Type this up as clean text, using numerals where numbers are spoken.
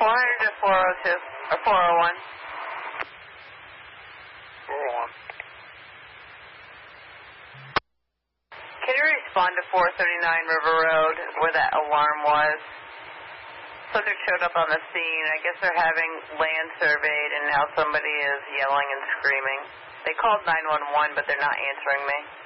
400 to 402, or 401. 401. Can you respond to 439 River Road where that alarm was? Subject showed up on the scene. I guess they're having land surveyed, and now somebody is yelling and screaming. They called 911, but they're not answering me.